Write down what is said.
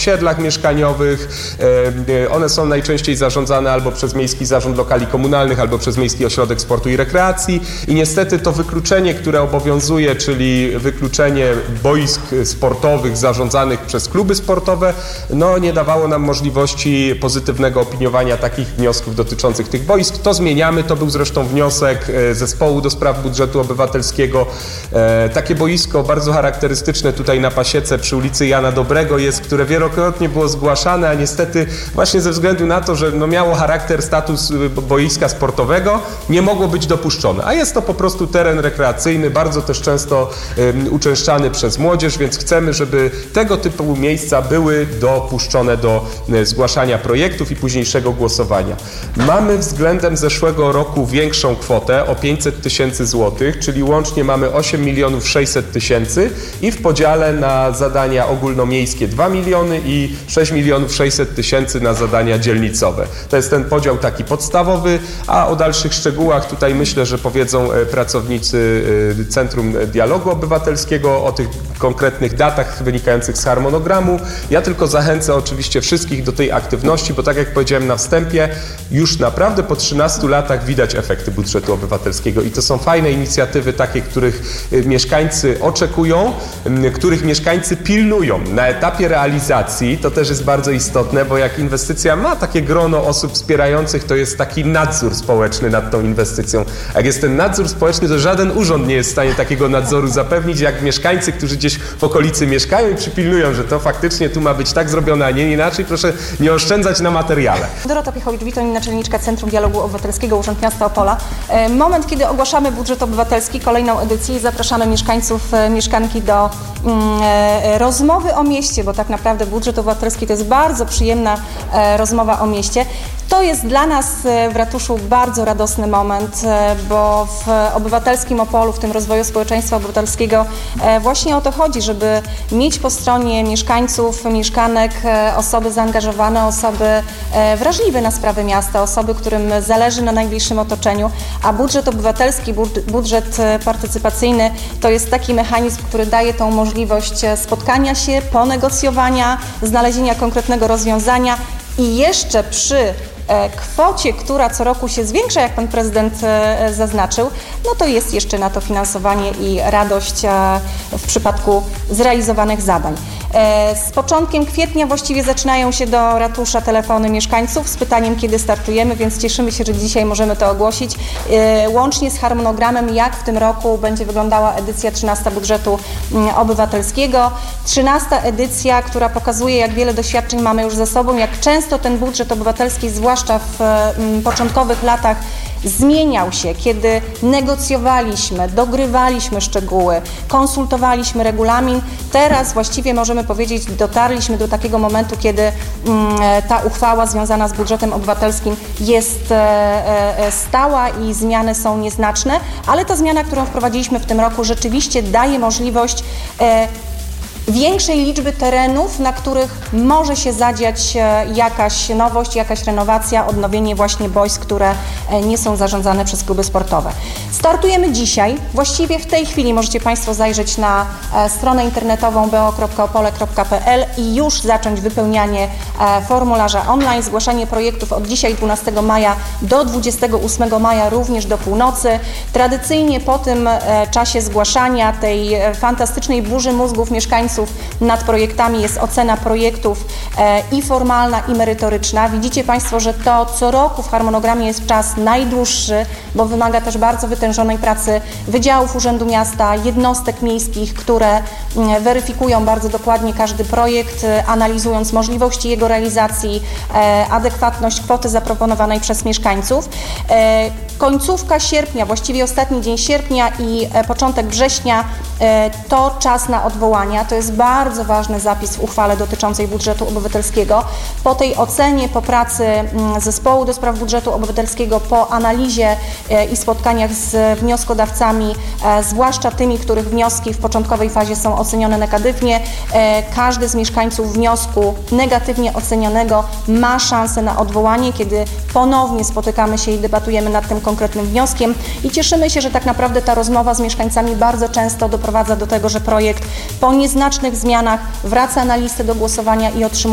osiedlach mieszkaniowych. One są najczęściej zarządzane albo przez Miejski Zarząd Lokali Komunalnych, albo przez Miejski Ośrodek Sportu i Rekreacji. I niestety to wykluczenie, które obowiązuje, czyli wykluczenie boisk sportowych zarządzanych przez kluby sportowe, no nie dawało nam możliwości pozytywnego opiniowania takich wniosków dotyczących tych boisk. To zmieniamy, to był zresztą wniosek Zespołu do Spraw Budżetu Obywatelskiego. Takie boisko bardzo charakterystyczne tutaj na Pasiece przy ulicy Jana Dobrego jest, które wielokrotnie było zgłaszane, a niestety właśnie ze względu na to, że miało charakter, status boiska sportowego, nie mogło być dopuszczone. A jest to po prostu teren rekreacyjny, bardzo też często uczęszczany przez młodzież, więc chcemy, żeby tego typu miejsca były dopuszczone do zgłaszania projektów i późniejszego głosowania. Mamy względem zeszłego roku większą kwotę o 500 tysięcy złotych, czyli łącznie mamy 8 600 000 i w podziale na zadania ogólnomiejskie 2 miliony i 6 600 000 na zadania dzielnicowe. To jest ten podział taki podstawowy, a o dalszych szczegółach tutaj myślę, że powiedzą pracownicy Centrum Dialogu Obywatelskiego o tych konkretnych datach wynikających z harmonogramu. Ja tylko zachęcę oczywiście wszystkich do tej aktywności, bo tak jak powiedziałem na wstępie, już naprawdę po 13 latach widać efekty budżetu obywatelskiego i to są fajne inicjatywy takie, których mieszkańcy oczekują, których mieszkańcy pilnują. Na etapie realizacji to też jest bardzo istotne, bo jak inwestycja ma takie grono osób wspierających, to jest taki nadzór społeczny nad tą inwestycją. Jak jest ten nadzór społeczny, to żaden urząd nie jest w stanie takiego nadzoru zapewnić, jak mieszkańcy, którzy gdzieś w okolicy mieszkają i przypilnują, że to faktycznie tu ma być tak zrobione, a nie inaczej. Proszę nie oszczędzać na materiale. Dorota Piechowicz-Witoń, naczelniczka Centrum Dialogu Obywatelskiego, Urząd Miasta Opola. Moment, kiedy ogłaszamy budżet obywatelski, kolejną edycję i zapraszamy mieszkańców, mieszkanki do rozmowy o mieście, bo tak naprawdę budżet obywatelski to jest bardzo przyjemna rozmowa o mieście. To jest dla nas w ratuszu bardzo radosny moment, bo w obywatelskim Opolu, w tym rozwoju społeczeństwa obywatelskiego właśnie o to chodzi, żeby mieć po stronie mieszkańców, mieszkanek osoby zaangażowane, osoby wrażliwe na sprawy miasta, osoby, którym zależy na najbliższym otoczeniu, a budżet obywatelski, budżet partycypacyjny to jest taki mechanizm, który daje tą możliwość spotkania się, ponegocjowania, znalezienia konkretnego rozwiązania i jeszcze przy kwocie, która co roku się zwiększa, jak pan prezydent zaznaczył, no to jest jeszcze na to finansowanie i radość w przypadku zrealizowanych zadań. Z początkiem kwietnia właściwie zaczynają się do ratusza telefony mieszkańców z pytaniem, kiedy startujemy, więc cieszymy się, że dzisiaj możemy to ogłosić. Łącznie z harmonogramem, jak w tym roku będzie wyglądała edycja 13 budżetu obywatelskiego. 13 edycja, która pokazuje, jak wiele doświadczeń mamy już za sobą, jak często ten budżet obywatelski, zwłaszcza w początkowych latach, zmieniał się, kiedy negocjowaliśmy, dogrywaliśmy szczegóły, konsultowaliśmy regulamin. Teraz właściwie możemy powiedzieć, dotarliśmy do takiego momentu, kiedy ta uchwała związana z budżetem obywatelskim jest stała i zmiany są nieznaczne, ale ta zmiana, którą wprowadziliśmy w tym roku, rzeczywiście daje możliwość większej liczby terenów, na których może się zadziać jakaś nowość, jakaś renowacja, odnowienie właśnie boisk, które nie są zarządzane przez kluby sportowe. Startujemy dzisiaj. Właściwie w tej chwili możecie Państwo zajrzeć na stronę internetową bo.opole.pl i już zacząć wypełnianie formularza online, zgłaszanie projektów od dzisiaj 12 maja do 28 maja również do północy. Tradycyjnie po tym czasie zgłaszania tej fantastycznej burzy mózgów mieszkańców nad projektami jest ocena projektów i formalna, i merytoryczna. Widzicie Państwo, że to co roku w harmonogramie jest czas najdłuższy, bo wymaga też bardzo wytężonej pracy wydziałów Urzędu Miasta, jednostek miejskich, które weryfikują bardzo dokładnie każdy projekt, analizując możliwości jego realizacji, adekwatność kwoty zaproponowanej przez mieszkańców. Końcówka sierpnia, właściwie ostatni dzień sierpnia i początek września to czas na odwołania. To jest bardzo ważny zapis w uchwale dotyczącej budżetu obywatelskiego. Po tej ocenie, po pracy Zespołu do Spraw Budżetu Obywatelskiego, po analizie i spotkaniach z wnioskodawcami, zwłaszcza tymi, których wnioski w początkowej fazie są ocenione negatywnie, każdy z mieszkańców wniosku negatywnie ocenionego ma szansę na odwołanie, kiedy ponownie spotykamy się i debatujemy nad tym konkretnym wnioskiem i cieszymy się, że tak naprawdę ta rozmowa z mieszkańcami bardzo często doprowadza do tego, że projekt po nieznacznych zmianach wraca na listę do głosowania i otrzymuje